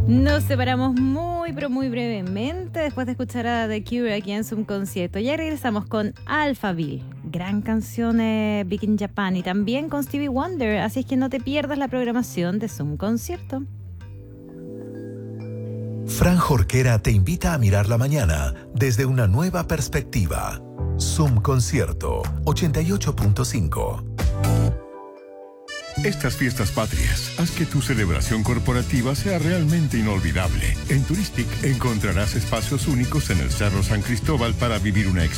Nos separamos muy, pero muy brevemente después de escuchar a The Cure aquí en Zoom Concierto. Ya regresamos con Alphaville, gran canción Big in Japan, y también con Stevie Wonder, así es que no te pierdas la programación de Zoom Concierto. Fran Jorquera te invita a mirar la mañana desde una nueva perspectiva. Zoom Concierto 88.5. Estas fiestas patrias, haz que tu celebración corporativa sea realmente inolvidable. En Turistic encontrarás espacios únicos en el Cerro San Cristóbal para vivir una experiencia